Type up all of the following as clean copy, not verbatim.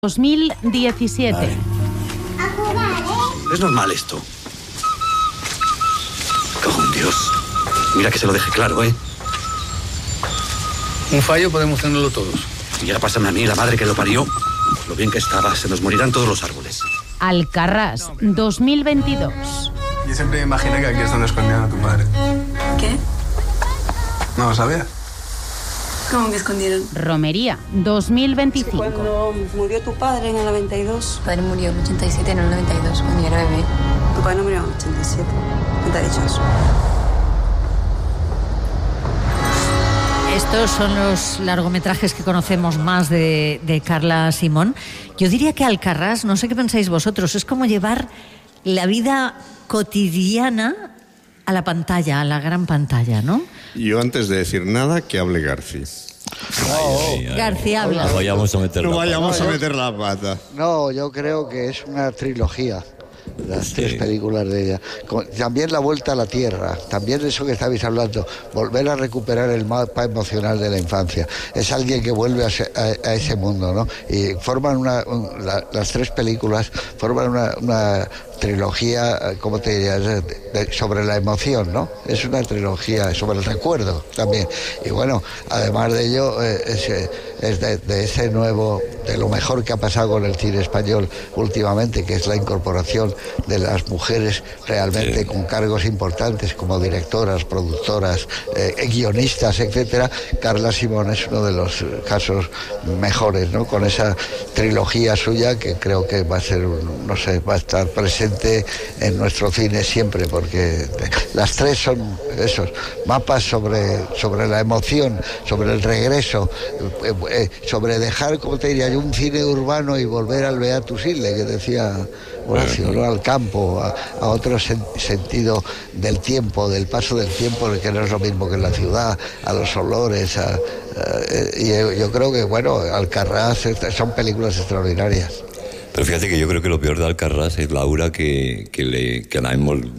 2017. Vale. Es normal esto. Con Dios. Mira que se lo deje claro, ¿eh? Un fallo podemos tenerlo todos. Y ya pásame a mí, la madre que lo parió. Lo bien que estaba, se nos morirán todos los árboles. Alcarrás, 2022. Yo siempre me imaginé que aquí es donde escondían a tu padre. ¿Qué? No lo sabía. ¿Cómo que escondieron? Romería, 2025. Cuando murió tu padre en el 92. Tu padre murió en el 87, no en el 92, cuando yo era bebé. Tu padre no murió en el 87. ¿Quién te ha dicho eso? Estos son los largometrajes que conocemos más de Carla Simón. Yo diría que Alcarrás, no sé qué pensáis vosotros, es como llevar la vida cotidiana a la pantalla, a la gran pantalla, ¿no? Yo antes de decir nada, que hable Garci. García habla. No vayamos a meter No la vayamos pata. a meter la pata. No, yo creo que es una trilogía, las tres películas de ella. También La Vuelta a la Tierra, también eso que estabais hablando, volver a recuperar el mapa emocional de la infancia. Es alguien que vuelve a ese mundo, ¿no? Y forman las tres películas forman una trilogía, ¿cómo te diría? Sobre la emoción, ¿no? Es una trilogía sobre el recuerdo también. Y bueno, además de ello, es de ese nuevo, de lo mejor que ha pasado con el cine español últimamente, que es la incorporación de las mujeres realmente con cargos importantes como directoras, productoras, guionistas, etcétera. Carla Simón es uno de los casos mejores, ¿no? Con esa trilogía suya que creo que va a ser, no sé, va a estar presente en nuestro cine siempre, porque las tres son esos mapas sobre la emoción, sobre el regreso, sobre dejar, como te diría yo, un cine urbano y volver al Beatus Ille, que decía Horacio, ¿no? Al campo, a otro sentido del tiempo, del paso del tiempo, que no es lo mismo que en la ciudad, a los olores, y yo creo que, bueno, Alcarrás son películas extraordinarias. Pero fíjate que yo creo que lo peor de Alcarrás es la aura que la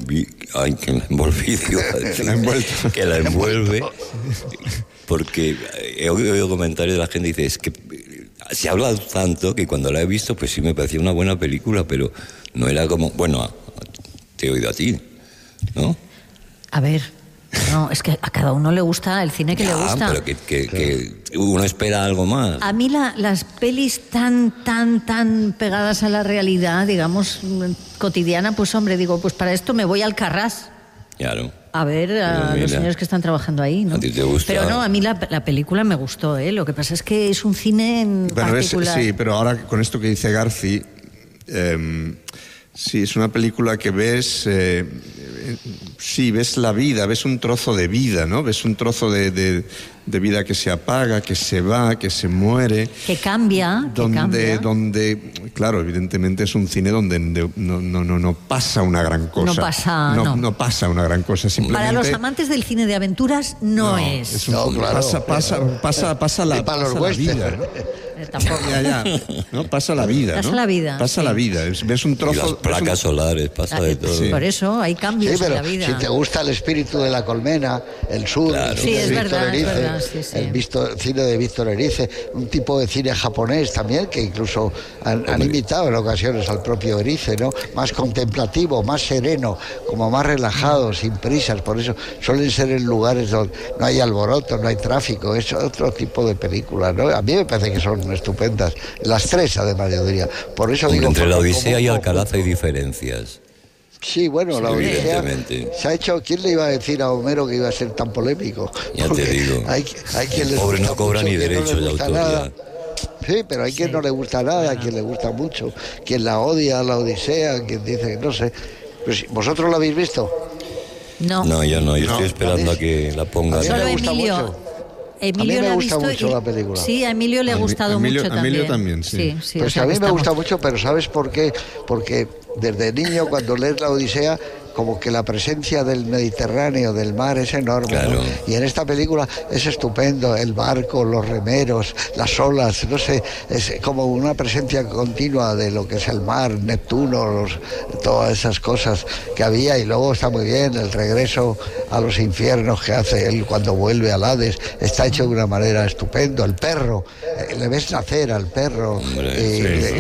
envuelve, porque he oído comentarios de la gente que dice, es que se ha hablado tanto que cuando la he visto, pues sí me parecía una buena película, pero no era como, bueno, te he oído a ti, ¿no? A ver, no, es que a cada uno le gusta el cine que le gusta. Pero que uno espera algo más. A mí las pelis tan pegadas a la realidad, digamos, cotidiana, pues hombre, digo, pues para esto me voy a Alcarrás. Claro. A ver a los señores que están trabajando ahí, ¿no? ¿A ti te gusta? Pero no, a mí la película me gustó, ¿eh? Lo que pasa es que es un cine particular. Sí, pero ahora con esto que dice Garci, sí, es una película que ves... sí, ves la vida, ves un trozo de vida, ¿no? Ves un trozo de vida que se apaga, que se va, que se muere. Que cambia, donde, claro, evidentemente es un cine donde no pasa una gran cosa. No pasa una gran cosa, simplemente... Para los amantes del cine de aventuras no es. Claro. Pasa la vida, ¿no? Tampoco. Ya. No, pasa la vida, ¿no? Pasa la vida. Ves un trozo... Y las placas solares, pasa de todo. Sí. Por eso hay cambios en la vida. Si te gusta el espíritu de la colmena, el sur, claro. el cine de Víctor Erice, sí. El cine de Víctor Erice, un tipo de cine japonés también, que incluso han imitado en ocasiones al propio Erice, ¿no? Más contemplativo, más sereno, como más relajado, sin prisas. Por eso suelen ser en lugares donde no hay alboroto, no hay tráfico. Es otro tipo de películas, ¿no? A mí me parece que son estupendas. Las tres, además, yo diría. Por eso digo... Entre la Odisea y Alcalá hay diferencias. Sí, bueno, la Odisea evidentemente. se ha hecho... ¿Quién le iba a decir a Homero que iba a ser tan polémico? Ya te digo. Hay quien el pobre no cobra ni derechos de autoría. Sí, pero hay quien no le gusta nada, quien le gusta mucho, quien la odia, la Odisea, quien dice, no sé. Pues, ¿vosotros la habéis visto? No. Yo no. Yo estoy esperando a que la pongan. Solo me gusta Emilio. mucho. Emilio a mí me la ha gusta visto mucho la película. Sí, a Emilio le ha gustado mucho también. A Emilio también, sí. Pues a mí me gusta mucho, pero ¿sabes por qué? Porque desde niño, cuando lees la Odisea, como que la presencia del Mediterráneo, del mar, es enorme, claro. ¿no? Y en esta película es estupendo, el barco, los remeros, las olas, no sé, es como una presencia continua de lo que es el mar, Neptuno, todas esas cosas que había, y luego está muy bien el regreso a los infiernos que hace él cuando vuelve al Hades, está hecho de una manera estupenda, el perro, le ves nacer al perro, Hombre,